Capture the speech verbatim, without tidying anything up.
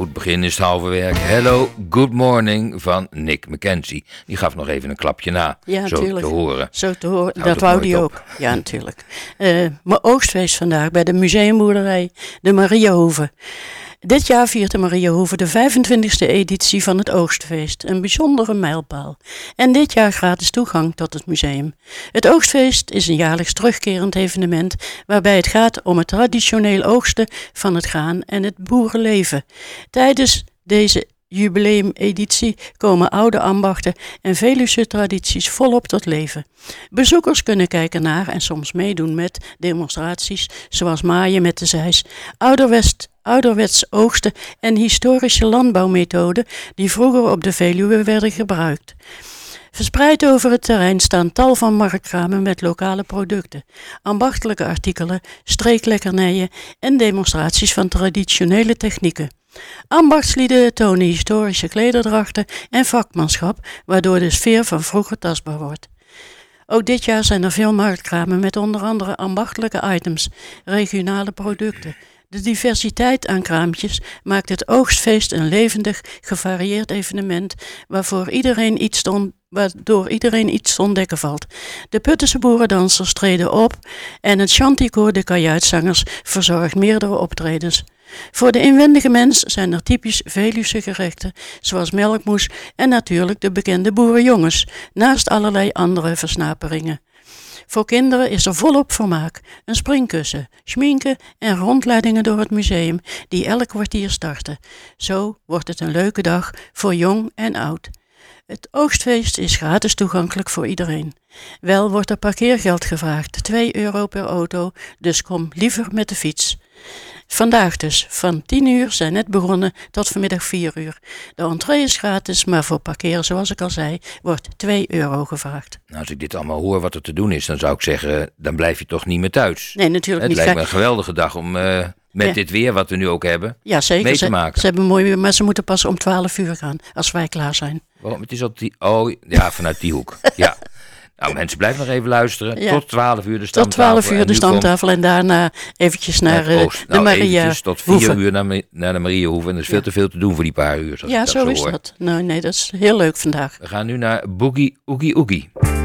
goed begin is het halve werk. Hello, good morning van Nick McKenzie. Die gaf nog even een klapje na, ja, zo natuurlijk. te horen. Zo te horen, dat wou die ook. Ja, natuurlijk. Uh, mijn oogstfeest vandaag bij de museumboerderij de Mariahoeve. Dit jaar viert de Mariahoeve de vijfentwintigste editie van het Oogstfeest, een bijzondere mijlpaal. En dit jaar gratis toegang tot het museum. Het Oogstfeest is een jaarlijks terugkerend evenement waarbij het gaat om het traditioneel oogsten van het graan en het boerenleven. Tijdens deze jubileumeditie komen oude ambachten en Veluwse tradities volop tot leven. Bezoekers kunnen kijken naar en soms meedoen met demonstraties zoals maaien met de zeis, ouderwets, ouderwets oogsten en historische landbouwmethoden die vroeger op de Veluwe werden gebruikt. Verspreid over het terrein staan tal van marktkramen met lokale producten, ambachtelijke artikelen, streeklekkernijen en demonstraties van traditionele technieken. Ambachtslieden tonen historische klederdrachten en vakmanschap, waardoor de sfeer van vroeger tastbaar wordt. Ook dit jaar zijn er veel marktkramen met onder andere ambachtelijke items, regionale producten. De diversiteit aan kraampjes maakt het Oogstfeest een levendig, gevarieerd evenement waarvoor iedereen iets te waardoor iedereen iets te ontdekken valt. De Puttense boerendansers treden op en het Chanticoor de kajuitzangers verzorgt meerdere optredens. Voor de inwendige mens zijn er typisch Veluwse gerechten, zoals melkmoes en natuurlijk de bekende boerenjongens, naast allerlei andere versnaperingen. Voor kinderen is er volop vermaak, een springkussen, schminken en rondleidingen door het museum die elk kwartier starten. Zo wordt het een leuke dag voor jong en oud. Het Oogstfeest is gratis toegankelijk voor iedereen. Wel wordt er parkeergeld gevraagd, twee euro per auto, dus kom liever met de fiets. Vandaag dus, van tien uur zijn net begonnen tot vanmiddag vier uur. De entree is gratis, maar voor parkeren, zoals ik al zei, wordt twee euro gevraagd. Nou, als ik dit allemaal hoor wat er te doen is, dan zou ik zeggen, dan blijf je toch niet meer thuis. Nee, natuurlijk Het niet. Het lijkt me een geweldige dag om uh, met ja. dit weer wat we nu ook hebben, ja, zeker. mee te ze, maken. Ze hebben mooi weer, maar ze moeten pas om twaalf uur gaan, als wij klaar zijn. Waarom? Het is op die, oh, ja, vanuit die hoek. Ja. Nou, mensen, blijven nog even luisteren. Ja. Tot twaalf uur de stamtafel. Tot twaalf uur de stamtafel en daarna eventjes naar uh, de nou, Maria tot vier uur naar, naar de Mariahoeve. En er is veel ja. te veel te doen voor die paar uur. Ja, zo, zo is hoor. dat. Nou, nee, dat is heel leuk vandaag. We gaan nu naar Boogie Oogie Oogie.